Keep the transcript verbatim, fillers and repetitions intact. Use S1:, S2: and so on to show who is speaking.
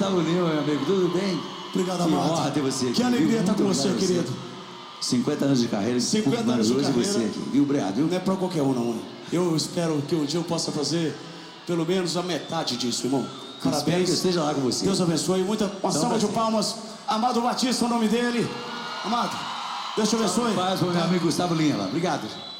S1: Gustavo Lima, meu amigo, tudo bem?
S2: Obrigado, Amado.
S1: Que honra ter você aqui.
S2: Que alegria estar com você, querido.
S1: cinquenta anos de carreira,
S2: cinquenta anos de carreira.
S1: Você aqui, viu, obrigado, viu?
S2: Não é pra qualquer um, não. Eu espero que um dia eu possa fazer pelo menos a metade disso, irmão.
S1: Parabéns. Espero que eu esteja lá com você.
S2: Deus abençoe. Muita, uma
S1: então,
S2: salva de palmas. Amado Batista, o nome dele. Amado, Deus te abençoe.
S1: Paz para o meu amigo Gustavo Lima. Obrigado.